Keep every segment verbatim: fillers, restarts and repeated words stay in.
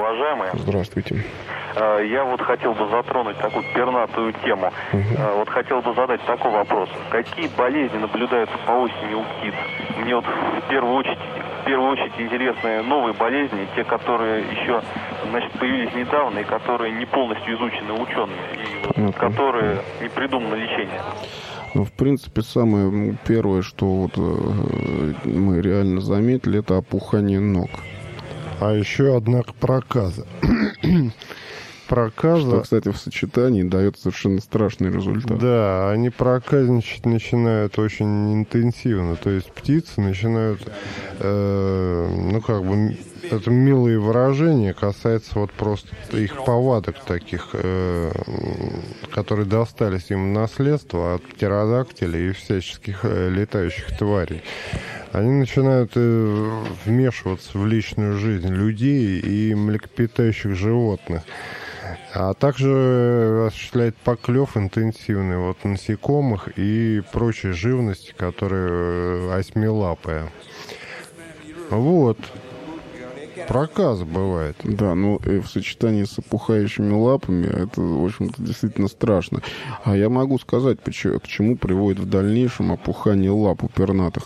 уважаемые. Здравствуйте. Я вот хотел бы затронуть такую пернатую тему. Угу. Вот хотел бы задать такой вопрос. Какие болезни наблюдаются по осени у птиц? Мне вот в первую очередь, в первую очередь интересны новые болезни, те, которые еще, значит, появились недавно и которые не полностью изучены учеными, и вот, которые не придумано лечение. Ну, в принципе, самое первое, что вот э, мы реально заметили, это опухание ног. А еще, однако, проказа. Проказа... Что, кстати, в сочетании дает совершенно страшный результат. Да, они проказничать начинают очень интенсивно. То есть птицы начинают, э, ну, как бы, это милые выражения, касается вот просто их повадок таких, э, которые достались им в наследство от птеродактилей и всяческих э, летающих тварей. Они начинают э, вмешиваться в личную жизнь людей и млекопитающих животных. А также осуществляет поклев интенсивный вот насекомых и прочей живности, которые осьмилапая. Вот. Проказа бывает. Да, ну и в сочетании с опухающими лапами это, в общем-то, действительно страшно. А я могу сказать, к чему приводит в дальнейшем опухание лап у пернатых.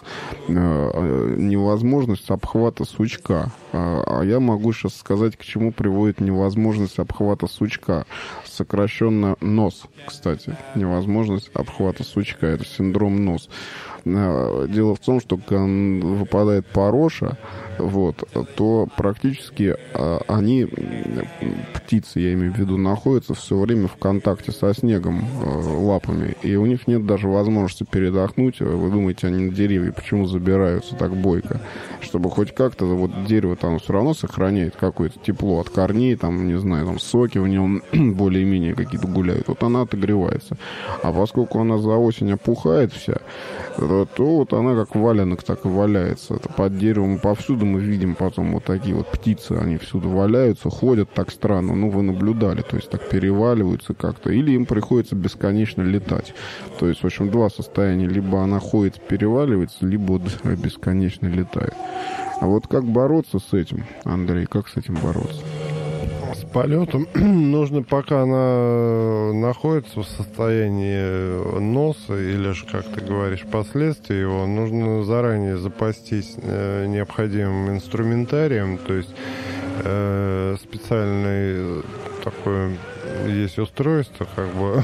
Невозможность обхвата сучка. А я могу сейчас сказать, к чему приводит невозможность обхвата сучка. Сокращенно нос, кстати. Невозможность обхвата сучка. Это синдром нос. Дело в том, что когда выпадает пороша, вот, то практически а, они, птицы, я имею в виду, находятся все время в контакте со снегом э, лапами, и у них нет даже возможности передохнуть. Вы думаете, они на деревья почему забираются так бойко? Чтобы хоть как-то, вот дерево там все равно сохраняет какое-то тепло от корней, там, не знаю, там соки в нем более-менее какие-то гуляют. Вот она отогревается. А поскольку она за осень опухает вся, то, то вот она как валенок так и валяется. Это под деревом повсюду мы видим потом вот такие вот птицы, они всюду валяются, ходят так странно, ну вы наблюдали, то есть так переваливаются как-то, или им приходится бесконечно летать. То есть, в общем, два состояния, либо она ходит, переваливается, либо вот бесконечно летает. А вот как бороться с этим, Андрей, как с этим бороться? С полетом нужно, пока она находится в состоянии носа, или же, как ты говоришь, последствия его, нужно заранее запастись э, необходимым инструментарием, то есть э, специальный такой есть устройство, как бы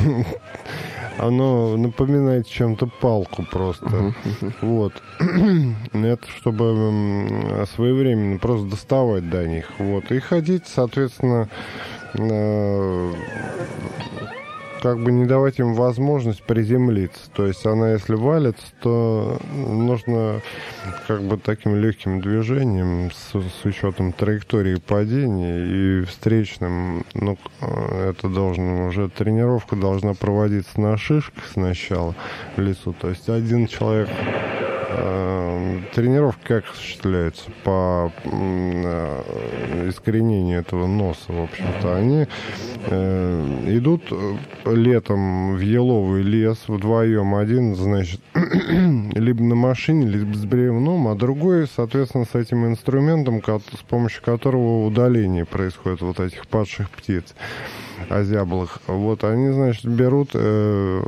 оно напоминает чем-то палку просто. Uh-huh, uh-huh. Вот. Это чтобы своевременно просто доставать до них. Вот. И ходить, соответственно, э- как бы не давать им возможность приземлиться. То есть она, если валится, то нужно как бы таким легким движением с, с учетом траектории падения и встречным, ну, это должно уже, тренировка должна проводиться на шишках сначала в лесу. То есть один человек... Тренировки как осуществляются по э, искоренению этого носа, в общем-то. Они э, идут летом в еловый лес вдвоем. Один, значит, либо на машине, либо с бревном, а другой, соответственно, с этим инструментом, с помощью которого удаление происходит вот этих падших птиц озяблых. Вот они, значит, берут, э,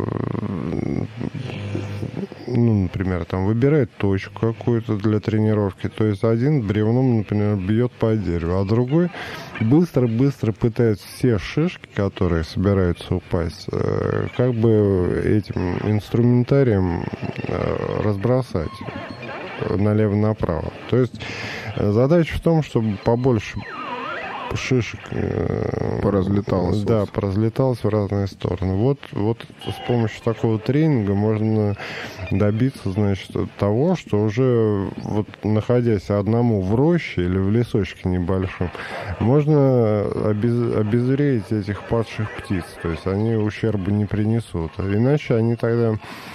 ну, например, там выбирают точку какую-то для тренировки. То есть один бревном, например, бьет по дереву, а другой быстро-быстро пытается все шишки, которые собираются упасть, э, как бы этим инструментарием э, разбросать налево-направо. То есть задача в том, чтобы побольше шишек э, поразлеталось. Да, поразлеталось в разные стороны. Вот, вот с помощью такого тренинга можно добиться, значит, того, что уже вот находясь одному в роще или в лесочке небольшом, можно обез, обезвредить этих падших птиц. То есть они ущерба не принесут. А иначе они тогда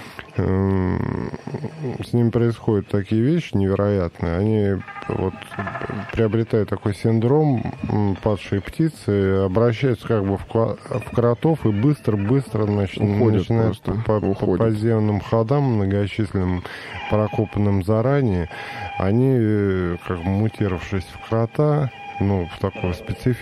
с ними происходят такие вещи невероятные. Они вот приобретают такой синдром падшей птицы, обращаются как бы в кротов и быстро-быстро значит, начинают по, по подземным ходам, многочисленным, прокопанным заранее, они, как бы мутировавшись в крота, ну, в такого специфического